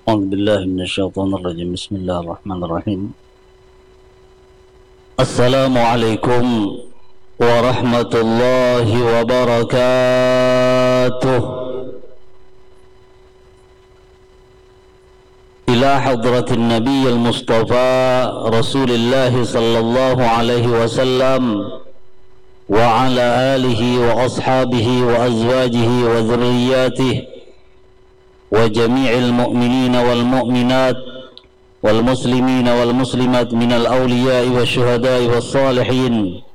أعوذ بالله من الشيطان الرجيم. بسم الله الرحمن الرحيم. السلام عليكم ورحمة الله وبركاته. إلى حضرة النبي المصطفى رسول الله صلى الله عليه وسلم وعلى آله وأصحابه وأزواجه وذرياته وجميع المؤمنين والمؤمنات والمسلمين والمسلمات من الأولياء والشهداء والصالحين،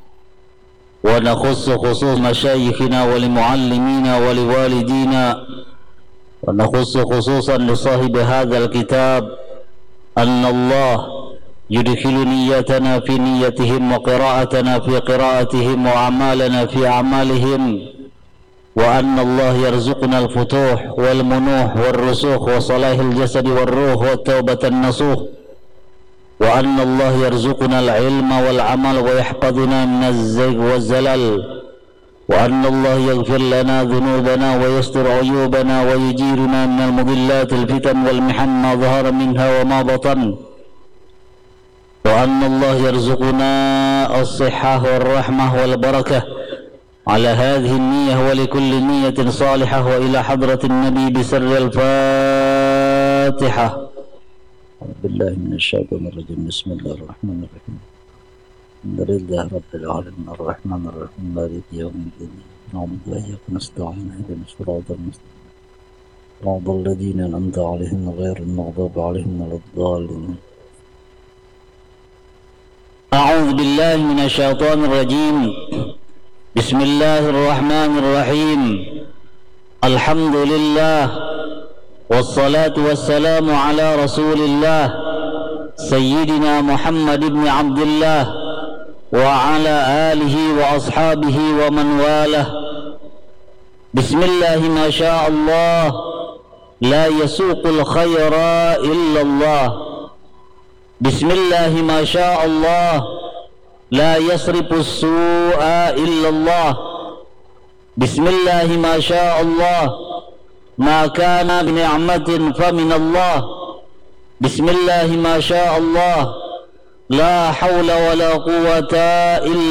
ونخص خصوص مشايخنا ولمعلمينا ولوالدينا، ونخص خصوصا لصاحب هذا الكتاب أن الله يدخل نيتنا في نيتهم وقراءتنا في قراءتهم وأعمالنا في أعمالهم، وأن الله يرزقنا الفتوح والمنوح والرسوخ وصلاح الجسد والروح والتوبة النصوح، وأن الله يرزقنا العلم والعمل ويحفظنا من الزيغ والزلل، وأن الله يغفر لنا ذنوبنا ويستر عيوبنا ويجيرنا من المضلات الفتن والمحن ما ظهر منها وما بطن، وأن الله يرزقنا الصحة والرحمة والبركة على هذه النية ولكل نية صالحة. وإلى حضرة النبي بسر الفاتحة. أعوذ بالله من الشيطان الرجيم. بسم الله الرحمن الرحيم. الحمد لله رب العالمين الرحمن الرحيم مالك يوم الدين، نعبد وإياك نستعين اهدنا الصراط المستقيم صراط الذين أنعمت عليهم غير المغضوب عليهم ولا الضالين. أعوذ بالله من الشيطان الرجيم. بسم الله الرحمن الرحيم. الحمد لله والصلاة والسلام على رسول الله سيدنا محمد بن عبد الله وعلى آله وأصحابه ومن والاه. بسم الله ما شاء الله، لا يسوق الخير إلا الله. بسم الله ما شاء الله، لا يصرف السوء إلا الله. بسم الله ما شاء الله، ما كان بنعمة فمن الله. بسم الله ما شاء الله، لا حول ولا قوة إلا